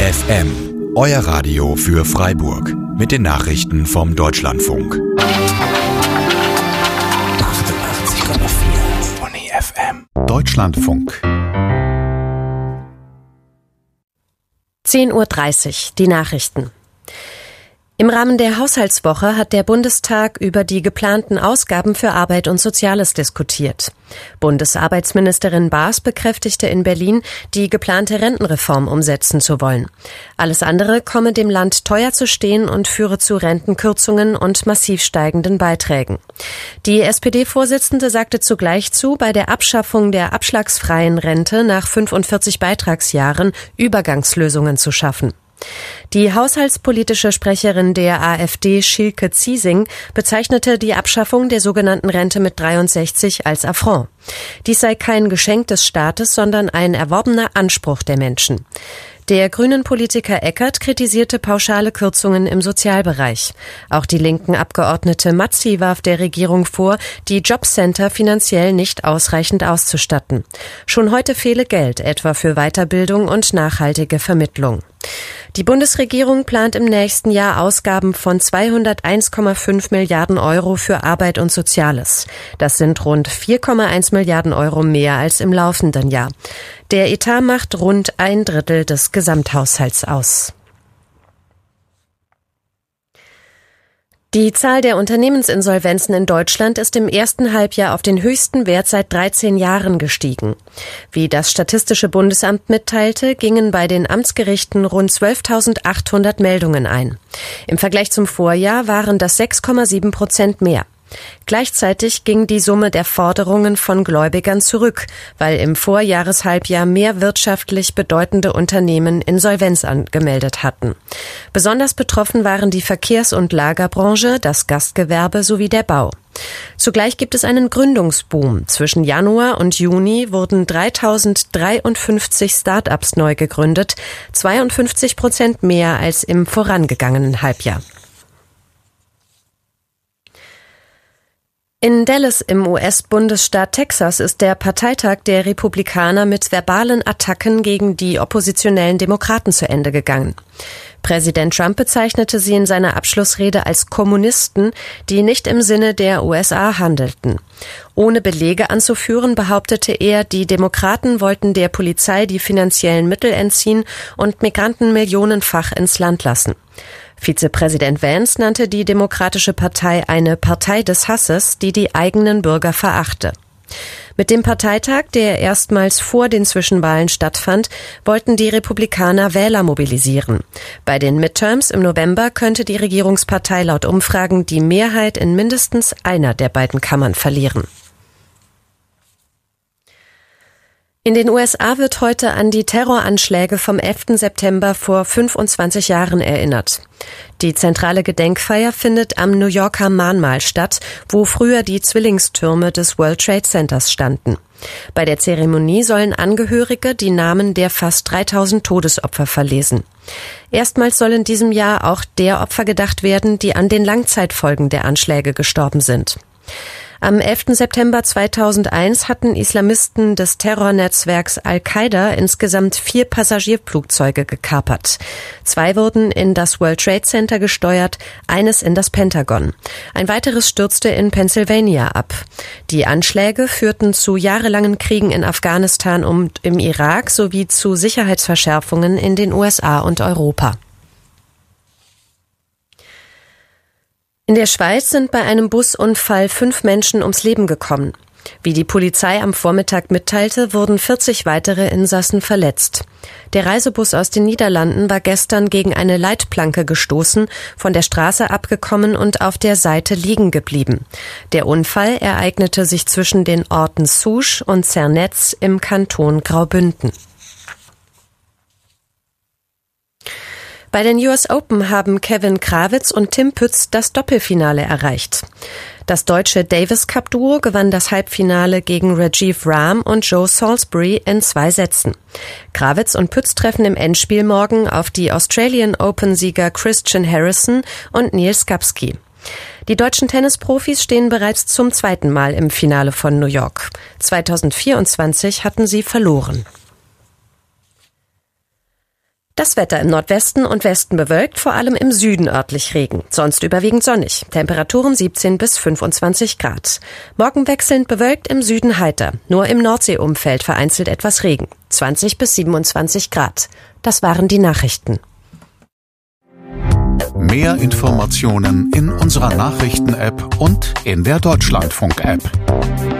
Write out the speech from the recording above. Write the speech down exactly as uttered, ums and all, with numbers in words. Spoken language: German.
F M, euer Radio für Freiburg. Mit den Nachrichten vom Deutschlandfunk. achtundachtzig Komma vier Uni F M. Deutschlandfunk. zehn Uhr dreißig, die Nachrichten. Im Rahmen der Haushaltswoche hat der Bundestag über die geplanten Ausgaben für Arbeit und Soziales diskutiert. Bundesarbeitsministerin Baas bekräftigte in Berlin, die geplante Rentenreform umsetzen zu wollen. Alles andere komme dem Land teuer zu stehen und führe zu Rentenkürzungen und massiv steigenden Beiträgen. Die S P D-Vorsitzende sagte zugleich zu, bei der Abschaffung der abschlagsfreien Rente nach fünfundvierzig Beitragsjahren Übergangslösungen zu schaffen. Die haushaltspolitische Sprecherin der AfD, Silke Ziesing, bezeichnete die Abschaffung der sogenannten Rente mit dreiundsechzig als Affront. Dies sei kein Geschenk des Staates, sondern ein erworbener Anspruch der Menschen. Der Grünen-Politiker Eckert kritisierte pauschale Kürzungen im Sozialbereich. Auch die linken Abgeordnete Mazzi warf der Regierung vor, die Jobcenter finanziell nicht ausreichend auszustatten. Schon heute fehle Geld, etwa für Weiterbildung und nachhaltige Vermittlung. Die Bundesregierung plant im nächsten Jahr Ausgaben von zweihunderteins Komma fünf Milliarden Euro für Arbeit und Soziales. Das sind rund vier Komma eins Milliarden Euro mehr als im laufenden Jahr. Der Etat macht rund ein Drittel des Gesamthaushalts aus. Die Zahl der Unternehmensinsolvenzen in Deutschland ist im ersten Halbjahr auf den höchsten Wert seit dreizehn Jahren gestiegen. Wie das Statistische Bundesamt mitteilte, gingen bei den Amtsgerichten rund zwölftausendachthundert Meldungen ein. Im Vergleich zum Vorjahr waren das sechs Komma sieben Prozent mehr. Gleichzeitig ging die Summe der Forderungen von Gläubigern zurück, weil im Vorjahreshalbjahr mehr wirtschaftlich bedeutende Unternehmen Insolvenz angemeldet hatten. Besonders betroffen waren die Verkehrs- und Lagerbranche, das Gastgewerbe sowie der Bau. Zugleich gibt es einen Gründungsboom. Zwischen Januar und Juni wurden dreitausenddreiundfünfzig Start-ups neu gegründet, zweiundfünfzig Prozent mehr als im vorangegangenen Halbjahr. In Dallas im U S-Bundesstaat Texas ist der Parteitag der Republikaner mit verbalen Attacken gegen die oppositionellen Demokraten zu Ende gegangen. Präsident Trump bezeichnete sie in seiner Abschlussrede als Kommunisten, die nicht im Sinne der U S A handelten. Ohne Belege anzuführen, behauptete er, die Demokraten wollten der Polizei die finanziellen Mittel entziehen und Migranten millionenfach ins Land lassen. Vizepräsident Vance nannte die Demokratische Partei eine Partei des Hasses, die die eigenen Bürger verachte. Mit dem Parteitag, der erstmals vor den Zwischenwahlen stattfand, wollten die Republikaner Wähler mobilisieren. Bei den Midterms im November könnte die Regierungspartei laut Umfragen die Mehrheit in mindestens einer der beiden Kammern verlieren. In den U S A wird heute an die Terroranschläge vom elften September vor fünfundzwanzig Jahren erinnert. Die zentrale Gedenkfeier findet am New Yorker Mahnmal statt, wo früher die Zwillingstürme des World Trade Centers standen. Bei der Zeremonie sollen Angehörige die Namen der fast dreitausend Todesopfer verlesen. Erstmals soll in diesem Jahr auch der Opfer gedacht werden, die an den Langzeitfolgen der Anschläge gestorben sind. Am elften September zweitausendeins hatten Islamisten des Terrornetzwerks Al-Qaida insgesamt vier Passagierflugzeuge gekapert. Zwei wurden in das World Trade Center gesteuert, eines in das Pentagon. Ein weiteres stürzte in Pennsylvania ab. Die Anschläge führten zu jahrelangen Kriegen in Afghanistan und im Irak sowie zu Sicherheitsverschärfungen in den U S A und Europa. In der Schweiz sind bei einem Busunfall fünf Menschen ums Leben gekommen. Wie die Polizei am Vormittag mitteilte, wurden vierzig weitere Insassen verletzt. Der Reisebus aus den Niederlanden war gestern gegen eine Leitplanke gestoßen, von der Straße abgekommen und auf der Seite liegen geblieben. Der Unfall ereignete sich zwischen den Orten Souche und Zernetz im Kanton Graubünden. Bei den U S Open haben Kevin Krawitz und Tim Pütz das Doppelfinale erreicht. Das deutsche Davis-Cup-Duo gewann das Halbfinale gegen Rajiv Ram und Joe Salisbury in zwei Sätzen. Krawitz und Pütz treffen im Endspiel morgen auf die Australian Open-Sieger Christian Harrison und Neil Skupski. Die deutschen Tennisprofis stehen bereits zum zweiten Mal im Finale von New York. zweitausendvierundzwanzig hatten sie verloren. Das Wetter im Nordwesten und Westen bewölkt, vor allem im Süden örtlich Regen. Sonst überwiegend sonnig. Temperaturen siebzehn bis fünfundzwanzig Grad. Morgen wechselnd bewölkt, im Süden heiter. Nur im Nordseeumfeld vereinzelt etwas Regen. zwanzig bis siebenundzwanzig Grad. Das waren die Nachrichten. Mehr Informationen in unserer Nachrichten-App und in der Deutschlandfunk-App.